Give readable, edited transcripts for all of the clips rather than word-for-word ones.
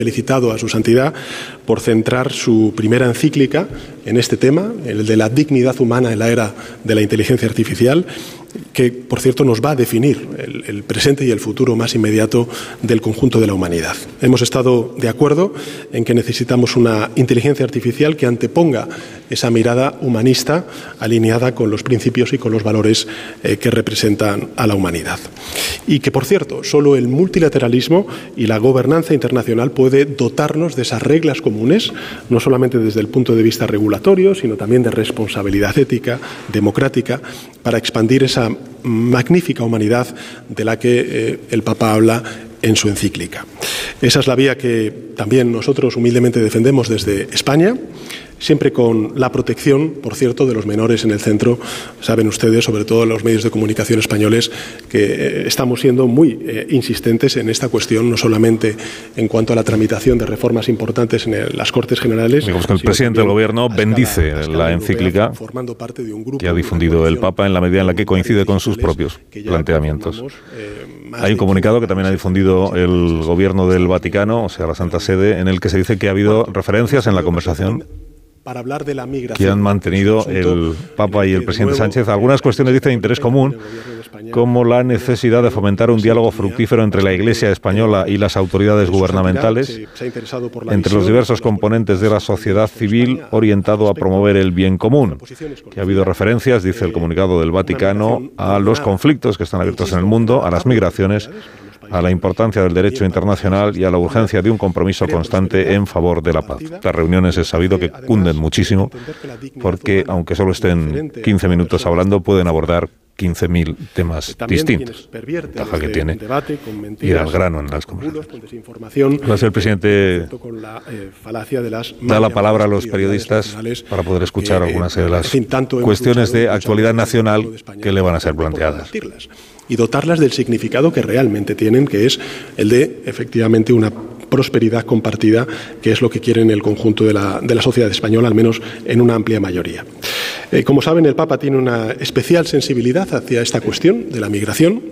Felicitado a su santidad por centrar su primera encíclica en este tema, el de la dignidad humana en la era de la inteligencia artificial, que, por cierto, nos va a definir el presente y el futuro más inmediato del conjunto de la humanidad. Hemos estado de acuerdo en que necesitamos una inteligencia artificial que anteponga esa mirada humanista alineada con los principios y con los valores que representan a la humanidad. Y que, por cierto, solo el multilateralismo y la gobernanza internacional puede dotarnos de esas reglas comunes, no solamente desde el punto de vista regulatorio, sino también de responsabilidad ética, democrática, para expandir esa magnífica humanidad de la que el Papa habla en su encíclica. Esa es la vía que también nosotros humildemente defendemos desde España, siempre con la protección, por cierto, de los menores en el centro. Saben ustedes, sobre todo los medios de comunicación españoles, que estamos siendo muy insistentes en esta cuestión, no solamente en cuanto a la tramitación de reformas importantes en las Cortes Generales. Digamos que el presidente del Gobierno bendice la encíclica que ha difundido el Papa en la medida en la que coincide con sus propios planteamientos. Hay un comunicado que también ha difundido el Gobierno del Vaticano, o sea, la Santa Sede, en el que se dice que ha habido referencias en la conversación para hablar de la migración, que han mantenido el Papa y el presidente Sánchez algunas cuestiones, dice, de interés común, como la necesidad de fomentar un diálogo fructífero entre la Iglesia española y las autoridades gubernamentales, entre los diversos componentes de la sociedad civil, orientado a promover el bien común. Que ha habido referencias, dice el comunicado del Vaticano, a los conflictos que están abiertos en el mundo, a las migraciones, a la importancia del derecho internacional y a la urgencia de un compromiso constante en favor de la paz. Las reuniones es sabido que cunden muchísimo porque, aunque solo estén 15 minutos hablando, pueden abordar 15.000 temas distintos. Taja que tiene ir al grano en las conversaciones. Entonces el presidente da la palabra a los periodistas para poder escuchar algunas de las cuestiones de actualidad nacional que le van a ser planteadas. Y dotarlas del significado que realmente tienen, que es el de, efectivamente, una prosperidad compartida, que es lo que quieren el conjunto de la sociedad española, al menos en una amplia mayoría. Como saben, el Papa tiene una especial sensibilidad hacia esta cuestión de la migración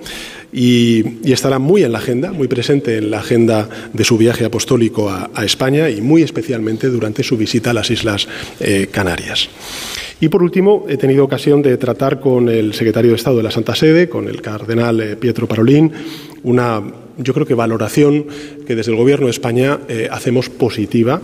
y estará muy en la agenda, muy presente en la agenda de su viaje apostólico a España y muy especialmente durante su visita a las Islas Canarias. Y por último, he tenido ocasión de tratar con el secretario de Estado de la Santa Sede, con el cardenal Pietro Parolin, yo creo que valoración que desde el Gobierno de España hacemos positiva,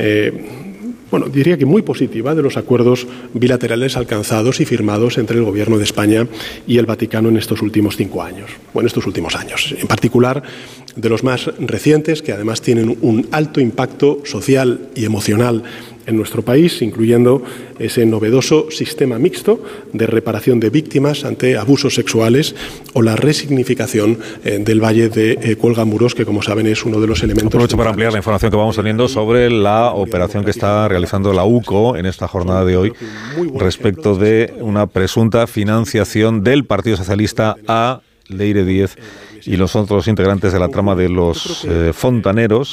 diría que muy positiva, de los acuerdos bilaterales alcanzados y firmados entre el Gobierno de España y el Vaticano en estos últimos 5 años, o en estos últimos años. En particular, de los más recientes, que además tienen un alto impacto social y emocional en nuestro país, incluyendo ese novedoso sistema mixto de reparación de víctimas ante abusos sexuales o la resignificación del Valle de Cuelgamuros, que, como saben, es uno de los elementos. Aprovecho para ampliar la información que vamos teniendo sobre la operación que está realizando la UCO en esta jornada de hoy respecto de una presunta financiación del Partido Socialista a Leire Díez y los otros integrantes de la trama de los fontaneros.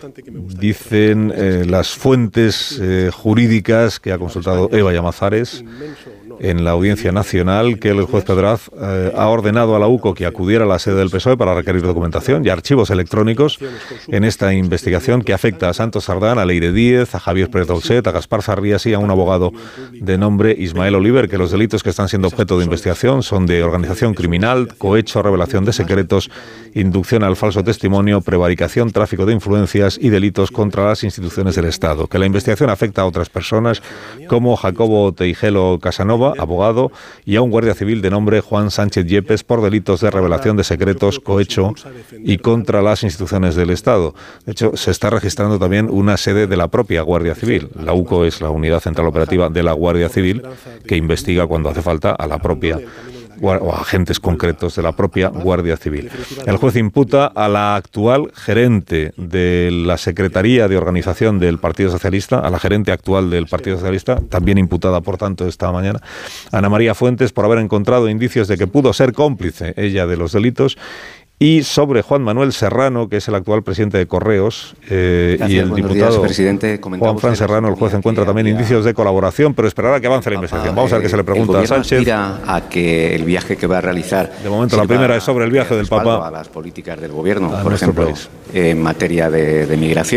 Dicen las fuentes jurídicas que ha consultado Eva Llamazares en la Audiencia Nacional, que el juez Pedraz ha ordenado a la UCO que acudiera a la sede del PSOE para requerir documentación y archivos electrónicos en esta investigación que afecta a Santos Sardán, a Leire Díez, a Javier Pérez Dolcet, a Gaspar Zarrías y a un abogado de nombre Ismael Oliver, que los delitos que están siendo objeto de investigación son de organización criminal, cohecho, revelación de secretos, inducción al falso testimonio, prevaricación, tráfico de influencias y delitos contra las instituciones del Estado. Que la investigación afecta a otras personas como Jacobo Teijelo Casanova, abogado, y a un guardia civil de nombre Juan Sánchez Yepes por delitos de revelación de secretos, cohecho y contra las instituciones del Estado. De hecho, se está registrando también una sede de la propia Guardia Civil. La UCO es la Unidad Central Operativa de la Guardia Civil que investiga cuando hace falta a la propia o agentes concretos de la propia Guardia Civil. El juez imputa a la actual gerente de la Secretaría de Organización del Partido Socialista, a la gerente actual del Partido Socialista, también imputada, por tanto, esta mañana, Ana María Fuentes, por haber encontrado indicios de que pudo ser cómplice ella de los delitos y sobre Juan Manuel Serrano, que es el actual presidente de Correos, y el diputado Juan Serrano. El juez encuentra también indicios de colaboración, pero esperará que avance la investigación. Vamos a ver qué se le pregunta a Sánchez. Aspira a que el viaje que va a realizar, de momento la primera es sobre el viaje del Papa a las políticas del gobierno, por ejemplo, en materia de migración.